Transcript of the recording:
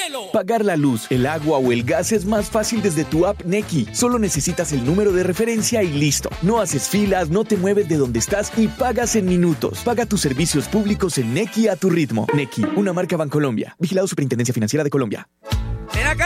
cielo! Pagar la luz, el agua o el gas es más fácil desde tu app Nequi. Solo necesitas el número de referencia y listo. No haces filas, no te mueves de donde estás y pagas en minutos. Paga tus servicios públicos en Nequi a tu ritmo. Nequi, una marca Bancolombia. Vigilado Superintendencia Financiera de Colombia. Ven acá,